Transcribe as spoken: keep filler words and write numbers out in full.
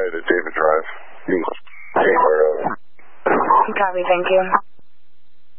ride at David Drive. You can anywhere over. Copy, thank you.